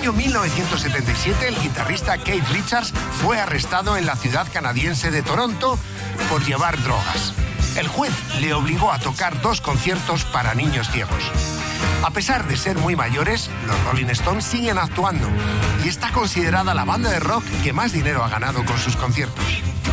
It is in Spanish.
año 1977, el guitarrista Keith Richards fue arrestado en la ciudad canadiense de Toronto por llevar drogas. El juez le obligó a tocar 2 conciertos para niños ciegos. A pesar de ser muy mayores, los Rolling Stones siguen actuando y está considerada la banda de rock que más dinero ha ganado con sus conciertos.